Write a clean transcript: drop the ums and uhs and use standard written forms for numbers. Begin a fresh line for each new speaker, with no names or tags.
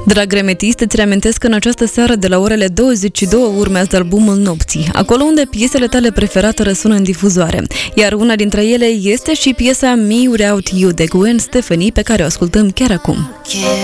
Drag remetist, îți reamintesc că în această seară de la orele 22 urmează albumul Nopții, acolo unde piesele tale preferate răsună în difuzoare. Iar una dintre ele este și piesa Me Without You de Gwen Stefani, pe care o ascultăm chiar acum.